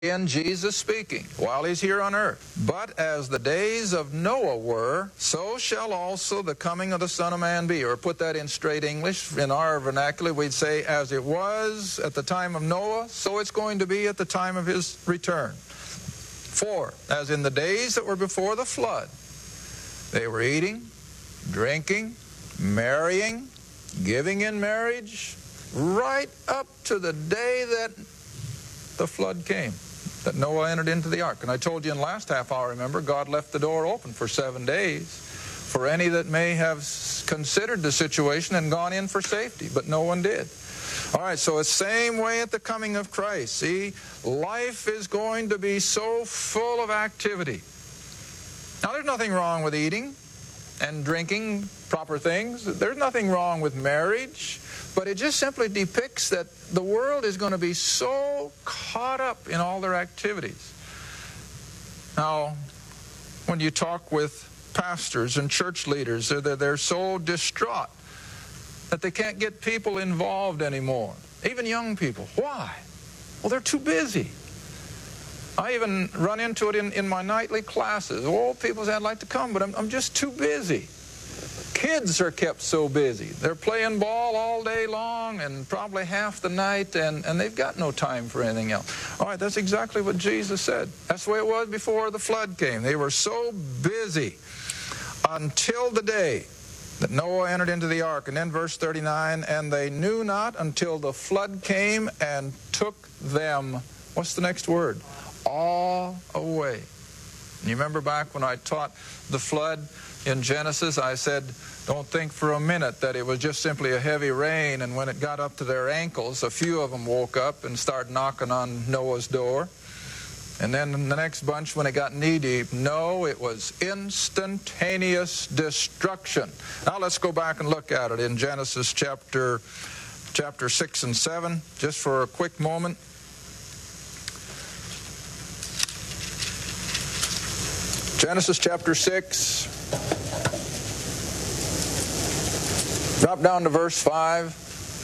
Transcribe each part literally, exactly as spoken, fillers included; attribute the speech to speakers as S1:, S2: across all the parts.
S1: In Jesus speaking, while he's here on earth. But as the days of Noah were, so shall also the coming of the Son of Man be. Or put that in straight English, in our vernacular, we'd say, as it was at the time of Noah, so it's going to be at the time of his return. For, as in the days that were before the flood, they were eating, drinking, marrying, giving in marriage, right up to the day that the flood came, that Noah entered into the ark. And I told you in the last half hour, remember, God left the door open for seven days for any that may have considered the situation and gone in for safety, but no one did. All right, so it's the same way at the coming of Christ. See, life is going to be so full of activity. Now, there's nothing wrong with eating and drinking proper things. There's nothing wrong with marriage. But it just simply depicts that the world is going to be so caught up in all their activities. Now, when you talk with pastors and church leaders, they're, they're so distraught that they can't get people involved anymore, even young people. Why? Well, they're too busy. I even run into it in, in my nightly classes. Old people say, I'd like to come, but I'm, I'm just too busy. Kids are kept so busy. They're playing ball all day long and probably half the night, and, and they've got no time for anything else. All right, that's exactly what Jesus said. That's the way it was before the flood came. They were so busy until the day that Noah entered into the ark. And then verse thirty-nine, and they knew not until the flood came and took them. What's the next word? All away. And you remember back when I taught the flood in Genesis, I said, don't think for a minute that it was just simply a heavy rain, and when it got up to their ankles, a few of them woke up and started knocking on Noah's door. And then the next bunch, when it got knee-deep, no, it was instantaneous destruction. Now let's go back and look at it in Genesis chapter, chapter six and seven, just for a quick moment. Genesis chapter six. Drop down to verse five.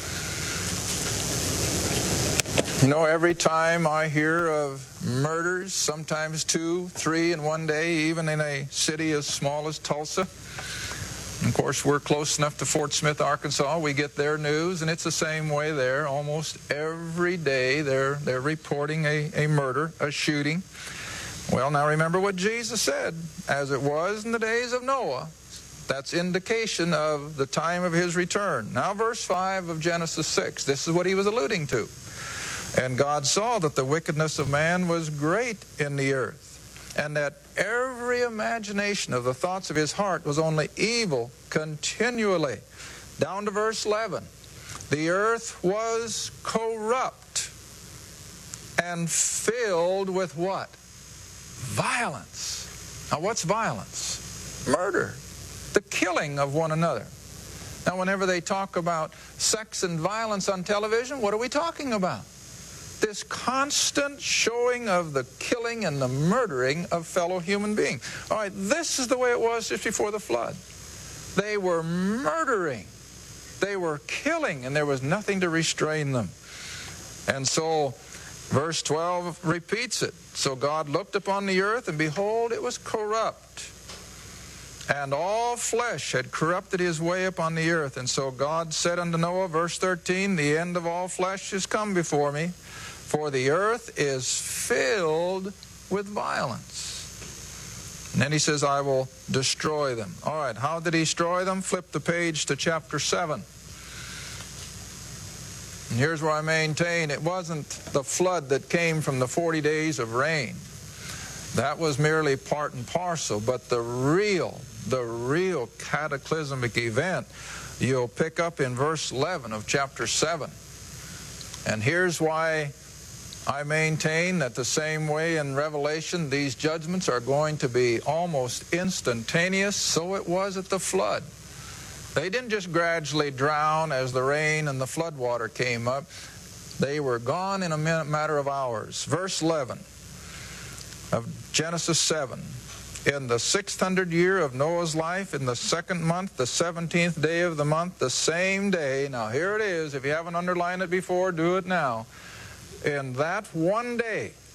S1: You know, every time I hear of murders, sometimes two, three in one day, even in a city as small as Tulsa. And of course, we're close enough to Fort Smith, Arkansas. We get their news, and it's the same way there. Almost every day they're, they're reporting a, a murder, a shooting. Well, now remember what Jesus said, as it was in the days of Noah. That's indication of the time of his return. Now verse five of Genesis six, this is what he was alluding to. And God saw that the wickedness of man was great in the earth, and that every imagination of the thoughts of his heart was only evil continually. Down to verse eleven. The earth was corrupt and filled with what? Violence. Now what's violence? Murder. The killing of one another. Now whenever they talk about sex and violence on television, what are we talking about? This constant showing of the killing and the murdering of fellow human beings. All right, this is the way it was just before the flood. They were murdering. They were killing, and there was nothing to restrain them. And so verse twelve repeats it. So God looked upon the earth, and behold, it was corrupt. And all flesh had corrupted his way upon the earth. And so God said unto Noah, verse thirteen, the end of all flesh is come before me, for the earth is filled with violence. And then he says, I will destroy them. All right, how did he destroy them? Flip the page to chapter seven. And here's where I maintain it wasn't the flood that came from the forty days of rain. That was merely part and parcel, but the real, the real cataclysmic event you'll pick up in verse eleven of chapter seven. And here's why I maintain that the same way in Revelation, these judgments are going to be almost instantaneous. So it was at the flood. They didn't just gradually drown as the rain and the flood water came up. They were gone in a matter of hours. Verse eleven of Genesis seven. In the sixth hundred year of Noah's life, in the second month, the seventeenth day of the month, the same day. Now here it is. If you haven't underlined it before, do it now. In that one day,